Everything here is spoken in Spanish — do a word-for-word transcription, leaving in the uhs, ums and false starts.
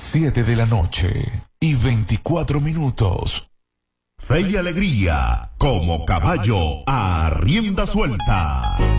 siete de la noche y veinticuatro minutos. Fe y alegría, como caballo a rienda suelta.